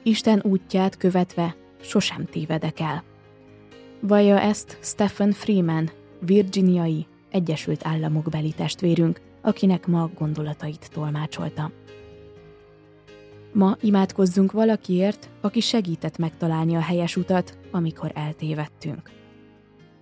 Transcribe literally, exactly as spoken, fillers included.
Isten útját követve sosem tévedek el. Vallja ezt Stephen Freeman, virginiai Egyesült Államok beli testvérünk, akinek ma gondolatait tolmácsolta. Ma imádkozzunk valakiért, aki segített megtalálni a helyes utat, amikor eltévedtünk.